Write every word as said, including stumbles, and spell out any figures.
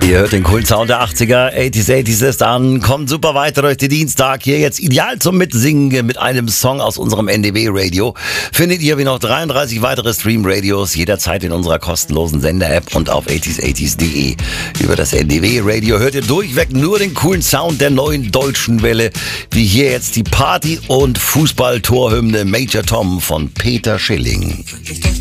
Ihr hört den coolen Sound der achtziger, achtziger, achtziger ist an, kommt super weiter durch den Dienstag, hier jetzt ideal zum Mitsingen mit einem Song aus unserem N D W-Radio. Findet ihr wie noch dreiunddreißig weitere Stream-Radios jederzeit in unserer kostenlosen Sender-App und auf achtziger achtziger punkt de. Über das N D W-Radio hört ihr durchweg nur den coolen Sound der neuen deutschen Welle, wie hier jetzt die Party- und Fußball-Torhymne Major Tom von Peter Schilling.